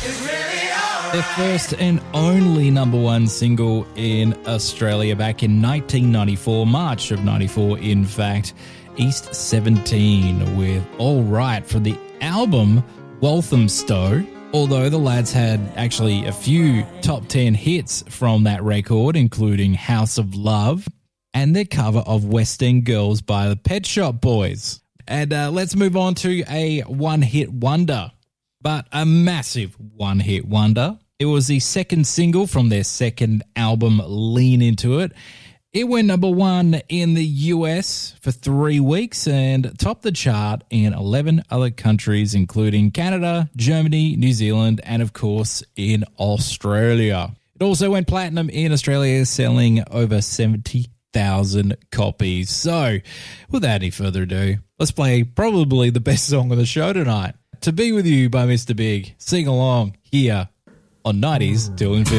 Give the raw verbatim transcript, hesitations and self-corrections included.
Their first and only number one single in Australia back in nineteen ninety-four, March of ninety-four, in fact, East seventeen with All Right from the album Walthamstow. Although the lads had actually a few top ten hits from that record, including House of Love and their cover of West End Girls by the Pet Shop Boys. And uh, let's move on to a one-hit wonder, but a massive one-hit wonder. It was the second single from their second album, Lean Into It. It went number one in the U S for three weeks and topped the chart in eleven other countries, including Canada, Germany, New Zealand, and of course in Australia. It also went platinum in Australia, selling over seventy thousand copies. So, without any further ado, let's play probably the best song on the show tonight. To Be With You by Mister Big. Sing along here on nineties Till Infinity.